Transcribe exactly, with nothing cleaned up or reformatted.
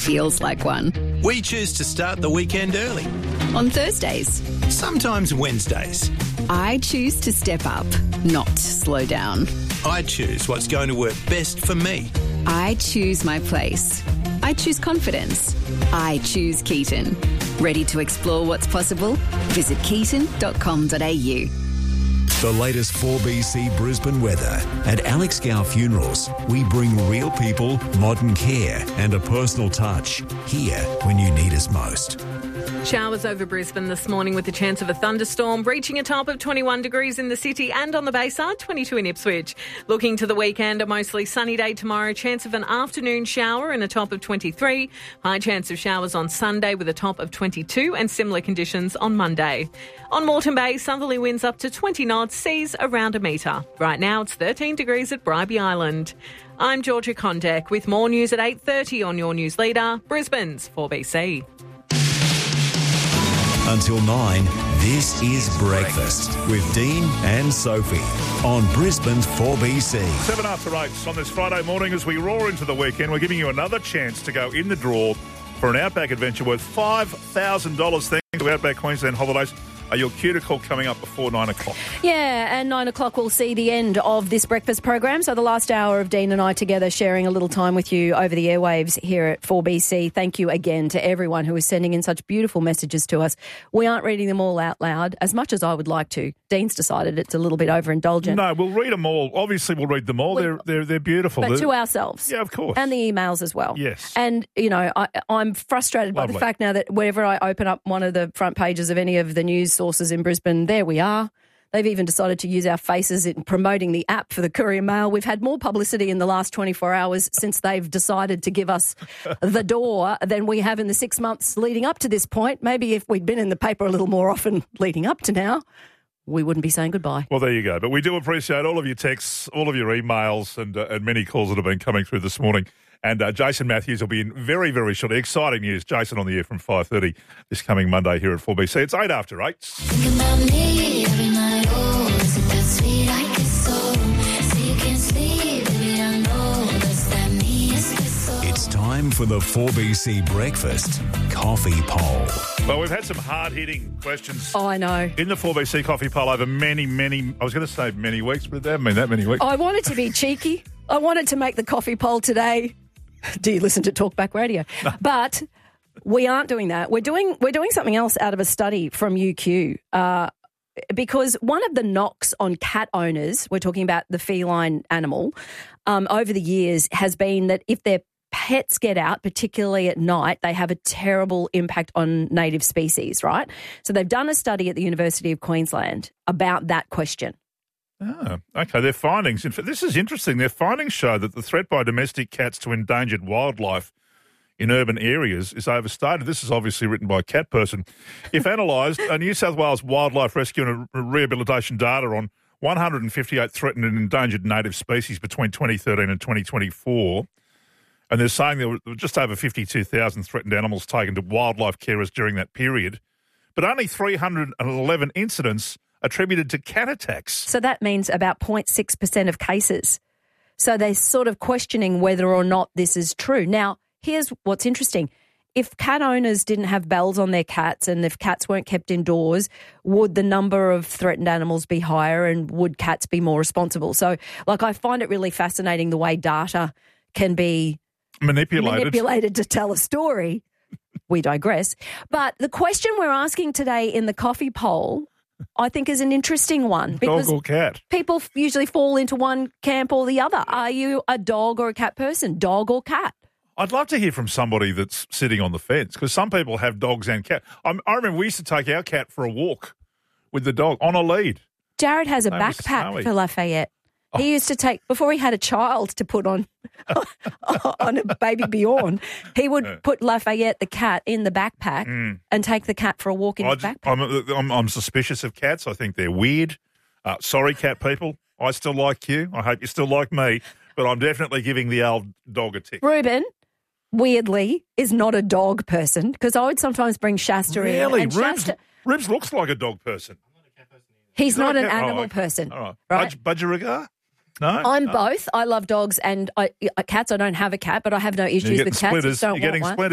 feels like one. We choose to start the weekend early. On Thursdays, Sometimes Wednesdays. I choose to step up, not slow down. I choose what's going to work best for me. I choose my place. I choose confidence. I choose Keaton. Ready to explore what's possible? Visit keaton dot com dot a u. The latest four B C Brisbane weather. At Alex Gow Funerals, we bring real people, modern care and a personal touch. Here when you need us most. Showers over Brisbane this morning with the chance of a thunderstorm, reaching a top of twenty-one degrees in the city and on the Bayside, twenty-two in Ipswich. Looking to the weekend, a mostly sunny day tomorrow, chance of an afternoon shower and a top of twenty-three. High chance of showers on Sunday with a top of twenty-two and similar conditions on Monday. On Moreton Bay, southerly winds up to twenty knots, seas around a metre. Right now it's thirteen degrees at Bribie Island. I'm Georgia Condek with more news at eight thirty on your news leader, Brisbane's four B C. Until nine, this is Breakfast with Dean and Sophie on Brisbane's four B C. Seven after eight on this Friday morning as we roar into the weekend. We're giving you another chance to go in the draw for an Outback adventure worth five thousand dollars. Thanks to Outback Queensland Holidays. Are your cuticle coming up before nine o'clock? Yeah, and nine o'clock will see the end of this breakfast program. So the last hour of Dean and I together sharing a little time with you over the airwaves here at four B C. Thank you again to everyone who is sending in such beautiful messages to us. We aren't reading them all out loud as much as I would like to. Dean's decided it's a little bit overindulgent. No, we'll read them all. Obviously, we'll read them all. They're they're they're beautiful. But they're, to ourselves. Yeah, of course. And the emails as well. Yes. And, you know, I, I'm frustrated Lovely. by the fact now that whenever I open up one of the front pages of any of the news sources in Brisbane, there we are. They've even decided to use our faces in promoting the app for the Courier Mail. We've had more publicity in the last twenty-four hours since they've decided to give us the door than we have in the six months leading up to this point. Maybe if we'd been in the paper a little more often leading up to now, we wouldn't be saying goodbye. Well, there you go. But we do appreciate all of your texts, all of your emails and, uh, and many calls that have been coming through this morning. And uh, Jason Matthews will be in very, very shortly. Exciting news. Jason on the air from five thirty this coming Monday here at four B C. It's eight after eight. Think about me every night. Oh, is it that sweet? I kiss so. So you can't sleep, baby, I know. Does that mean espresso? It's time for the four B C Breakfast Coffee Poll. Well, we've had some hard-hitting questions Oh, I know. in the four B C Coffee Poll over many, many, I was going to say many weeks, but they haven't been that many weeks. I wanted to be cheeky. I wanted to make the coffee poll today. Do you listen to Talkback Radio? No. But we aren't doing that. We're doing we're doing something else out of a study from U Q. Uh, because one of the knocks on cat owners, we're talking about the feline animal, um, over the years has been that if their pets get out, particularly at night, they have a terrible impact on native species, right? So they've done a study at the University of Queensland about that question. Oh, okay. Their findings, in fact, this is interesting. Their findings show that the threat by domestic cats to endangered wildlife in urban areas is overstated. This is obviously written by a cat person. If analysed, a New South Wales Wildlife Rescue and Rehabilitation data on one hundred fifty-eight threatened and endangered native species between twenty thirteen and twenty twenty-four, and they're saying there were just over fifty-two thousand threatened animals taken to wildlife carers during that period, but only three hundred eleven incidents attributed to cat attacks. So that means about zero point six percent of cases. So they're sort of questioning whether or not this is true. Now, here's what's interesting. If cat owners didn't have bells on their cats and if cats weren't kept indoors, would the number of threatened animals be higher and would cats be more responsible? So, like, I find it really fascinating the way data can be manipulated, manipulated to tell a story. We digress. But the question we're asking today in the coffee poll, I think, is an interesting one. Because dog or cat? People usually fall into one camp or the other. Are you a dog or a cat person? Dog or cat? I'd love to hear from somebody that's sitting on the fence because some people have dogs and cat. I, I remember we used to take our cat for a walk with the dog on a lead. Jared has a Name was backpack Snowy. for Lafayette. Oh. He used to take, before he had a child to put on on a baby Bjorn, he would Yeah. put Lafayette, the cat, in the backpack Mm. and take the cat for a walk in I his just- backpack. I'm, I'm, I'm suspicious of cats. I think they're weird. Uh, sorry, cat people. I still like you. I hope you still like me. But I'm definitely giving the old dog a tick. Ruben, weirdly, is not a dog person because I would sometimes bring Shasta in. Really? and Ribs, Shasta, Ribs looks like a dog person. he's not a an cat- oh, animal okay. person. All right. Right? Budge, Budgerigar? No? I'm No. both. I love dogs and I, uh, cats. I don't have a cat, but I have no issues You're getting with cats. splitters. Just don't You're getting want one. splitters.